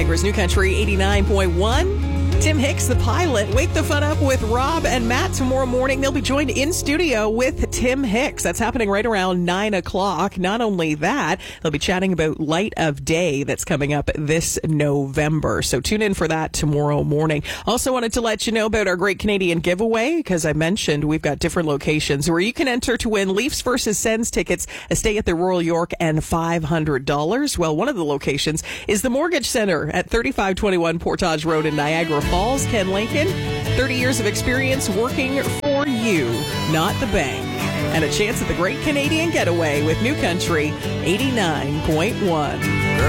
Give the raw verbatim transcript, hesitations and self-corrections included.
Vancouver's New Country eighty-nine point one. Tim Hicks, the pilot. Wake the fun up with Rob and Matt tomorrow morning. They'll be joined in studio with Tim Hicks. That's happening right around nine o'clock. Not only that, they'll be chatting about Light of Day that's coming up this November. So tune in for that tomorrow morning. Also wanted to let you know about our Great Canadian Giveaway, because I mentioned we've got different locations where you can enter to win Leafs versus Sens tickets, a stay at the Royal York, and five hundred dollars. Well, one of the locations is the Mortgage Center at thirty-five twenty-one Portage Road in Niagara Falls. Ken Lincoln, thirty years of experience working for you, not the bank. And a chance at the Great Canadian Getaway with New Country eighty-nine point one.